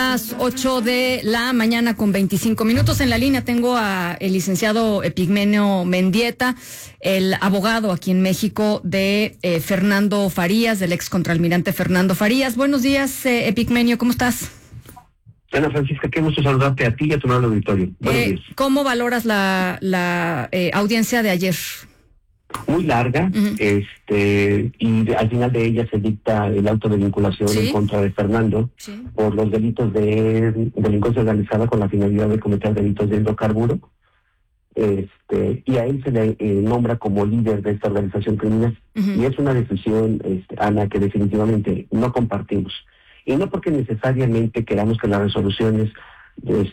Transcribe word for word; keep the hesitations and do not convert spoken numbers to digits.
las ocho de la mañana con veinticinco minutos. En la línea tengo a el licenciado Epigmenio Mendieta, el abogado aquí en México de eh, Fernando Farías, del ex contraalmirante Fernando Farías. Buenos días, eh, Epigmenio, ¿cómo estás? Ana Francisca, qué gusto saludarte a ti y a tu nuevo auditorio. Buenos Eh, días. ¿Cómo valoras la, la eh, audiencia de ayer? Muy larga, uh-huh. este y de, al final de ella se dicta el auto de vinculación ¿Sí? en contra de Fernando ¿Sí? por los delitos de delincuencia organizada con la finalidad de cometer delitos de hidrocarburo. Este, y a él se le eh, nombra como líder de esta organización criminal. Uh-huh. Y es una decisión, este, Ana, que definitivamente no compartimos. Y no porque necesariamente queramos que las resoluciones este,